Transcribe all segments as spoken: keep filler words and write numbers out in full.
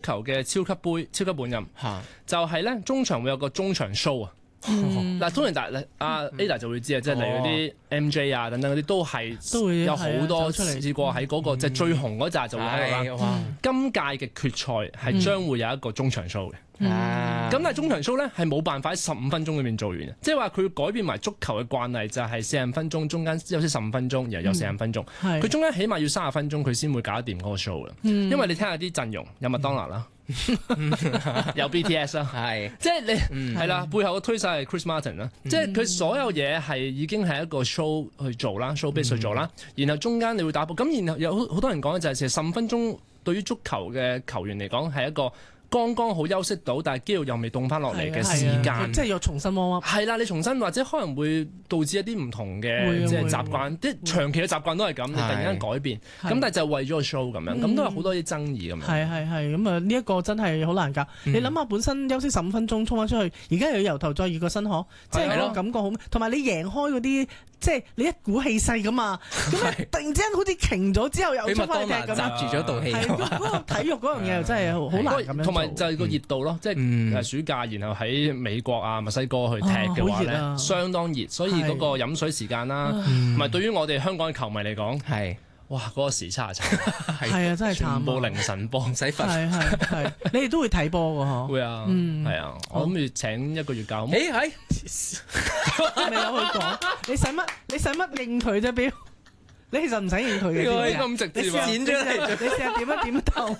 球嘅超級杯、超級本任，就係咧中場會有個中場 show 啊。嗱，通常大阿 Ada 就會知啊，即係例如嗰啲 M J 啊等等嗰啲都係都會有好多試過喺嗰個即係最紅嗰紮就會喺度啦。今屆嘅決賽係將會有一個中場 show 嘅。咁、嗯、但係中場 show 咧係冇辦法喺十五分鐘裏面做完嘅，即係話佢改變埋足球嘅慣例，就係四十五分鐘中間休息十五分鐘，然後有四十五分鐘。佢、嗯、中間起碼要三十分鐘佢先會搞得掂嗰個 show 啦。嗯、因為你睇下啲陣容有麥當勞啦，嗯、有 B T S 啦，係即係你係啦，背後嘅推手係 Chris Martin 啦，即係佢所有嘢係已經係一個 show 去做啦 ，show base 去做啦。然後中間你會打波，咁然後有好多人講嘅就係其實十五分鐘對於足球嘅球員嚟講係一個剛剛好休息到，但係肌肉又未凍翻落嚟嘅時間， 即係要重新 warm up。 係啦，你重新或者可能會導致一啲唔同嘅即係習慣，啲長期嘅習慣都係咁，你突然間改變，咁但係就為咗個 show 咁樣，咁都有好多啲爭議咁樣。係係係，咁啊呢一個真係好難搞。你諗下本身休息十五分鐘衝翻出去，而家又要由頭再熱個身殼，即係嗰個感覺好。同埋你贏開嗰啲，即係你一股氣勢咁嘛，咁啊突然之間好似停咗之後又出翻嚟踢咁樣， 閘住咗道氣。 係嗰個體育嗰樣嘢又真係好難咁樣。 就係個熱度咯，即係暑假，然後喺美國啊、墨西哥去踢嘅話咧，相當熱，所以嗰個飲水時間啦，同埋對於我哋香港嘅球迷嚟講，係哇嗰個時差差， 係啊真係慘， 全部凌晨波唔使瞓， 係係係，你哋都會睇波㗎嗬？ 會啊，係啊，我諗住請一個月假。誒係， 你有去講？你使乜？你使乜應佢啫？表？你其實唔使應佢嘅， 呢個咁直接啊！ 剪咗嚟，你試下點一點頭。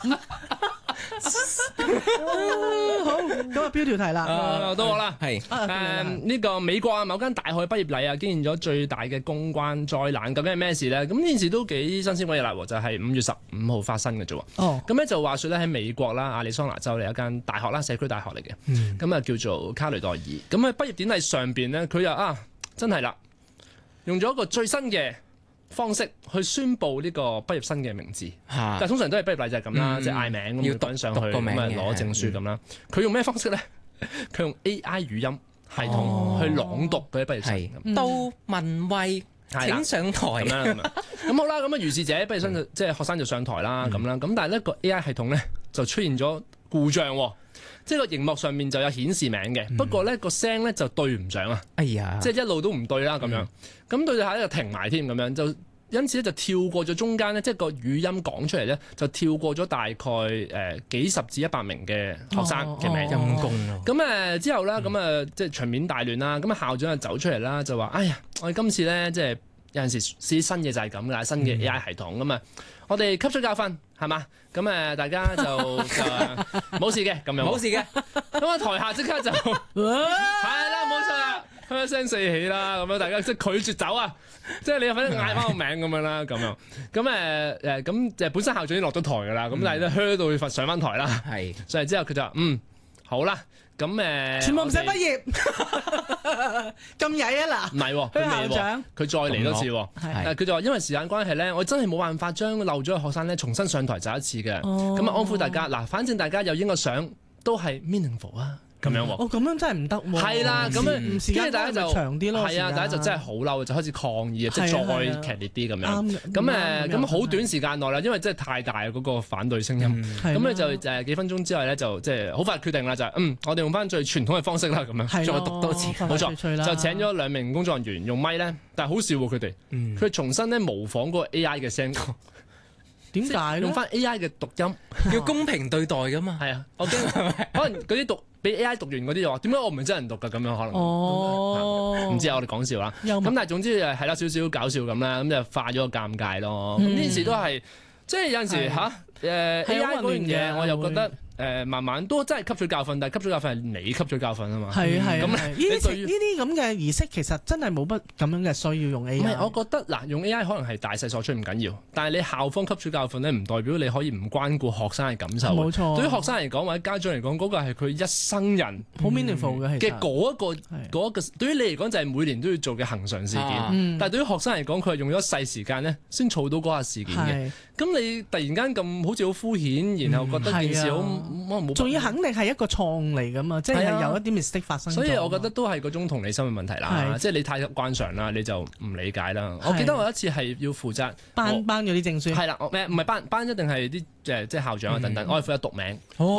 好，咁啊標條題啦， 到我啦，係誒呢個美國啊某間大學畢業禮啊，經驗咗最大嘅公關災難，究竟係咩事咧？咁呢件事都幾新鮮鬼嘢啦，就係五月十五號發生嘅啫。哦，咁咧就話説咧喺美國啦，亞利桑那州嚟一間大學啦，社區大學嚟嘅，咁啊叫做卡雷代爾。咁喺畢業典禮上邊咧，佢又啊真係啦，用咗一個最新嘅方式去宣佈呢個畢業生嘅名字，啊、但係通常都係畢業禮就係咁啦，嗯、即係嗌名咁要登上去咁啊攞證書咁啦。佢、嗯、用咩方式咧？佢用 A I 語音系統去朗讀嗰啲畢業生。 杜文蔚請上台咁樣咁啊。 咁好啦，咁啊如是者畢業生就即係學生就上台啦咁啦。咁、嗯、但係呢個 A I 系統咧就出現咗故障喎。即係個熒幕上面就有顯示名嘅，嗯、不過咧個聲咧就對唔上啊！哎呀，即係一路都唔對啦咁樣，咁、嗯、對下咧就停埋添咁樣，就因此咧就跳過咗中間咧，即係個語音講出嚟咧就跳過咗大概誒、呃、幾十至一百名嘅學生嘅名，陰公咯。咁誒、呃、之後啦，咁啊、嗯、即係場面大亂啦，咁啊校長就走出嚟啦，就話：哎呀，我哋今次咧即係有陣時試新嘢就係咁㗎，新嘅 A I 系統咁啊。我哋吸取教訓係嘛？咁誒大家就就冇事嘅咁樣，冇事嘅。咁啊台下即刻就係啦，冇錯啦，噓一聲四起啦，咁樣大家即係拒絕走啊！即係你反正嗌翻個名咁樣啦，咁樣咁誒誒咁誒本身校長已經落咗台㗎啦，咁、嗯、但係咧噓到佢上翻台啦，係上嚟之後佢就話嗯好啦。咁誒， 全部唔使畢業，咁曳啊嗱！ 唔係喎，佢校長，佢再嚟多次喎。係，佢就話因為時間關係咧，我真係冇辦法將漏咗嘅學生咧重新上台就一次嘅。咁啊安撫大家，嗱，反正大家有影個相都係 meaningful 啊。咁樣喎， 哦咁樣真係唔得喎。係啦，咁樣時間大家就長啲咯。 係啊，大家就真係好嬲，就開始抗議啊，即係再劇烈啲咁樣。咁誒，咁好短時間內啦，因為真係太大嗰個反對聲音。咁咧就誒幾分鐘之後咧，就即係好快決定啦，就係嗯，我哋用翻最傳統嘅方式啦，咁樣再讀多次，冇錯，就請咗兩名工作人員用咪咧，但係好笑喎佢哋，佢重新咧模仿嗰個 A I 嘅聲。 點解用翻 A I 嘅讀音， 要公平對待噶嘛？ 係啊，我驚可能嗰啲讀俾 A I 讀完嗰啲就話，點解我唔係真人讀㗎？咁樣可能哦，唔知啊，我哋講笑啦。咁但係總之誒係啦，少少搞笑咁啦，咁就化咗個尷尬咯。咁呢件事都係即係有陣時嚇誒 A I 嗰樣嘢，我又覺得。誒慢慢都真係吸取教訓，但係吸取教訓係你吸取教訓啊嘛。係係咁呢啲呢啲咁嘅儀式其實真係冇乜咁樣嘅需要用 A I。 唔係，我覺得嗱，用 A I 可能係大勢所趨唔緊要，但係你校方吸取教訓咧，唔代表你可以唔關顧學生嘅感受。冇錯。對於學生嚟講或者家長嚟講，嗰個係佢一生人好 meaningful 嘅嘅嗰一個嗰一個。對於你嚟講就係每年都要做嘅恆常事件，但係對於學生嚟講，佢係用咗一世時間咧先儲到嗰下事件嘅。咁你突然間咁好似好敷衍，然後覺得件事好。 仲要肯定係一個錯誤嚟㗎嘛，即係有一啲 mistake 發生。 所以我覺得都係嗰種同理心嘅問題啦，即係你太慣常啦，你就唔理解啦。我記得我一次係要負責頒頒咗啲證書，係啦，唔係唔係頒頒一定係啲誒即係校長啊等等，我係負責讀名，我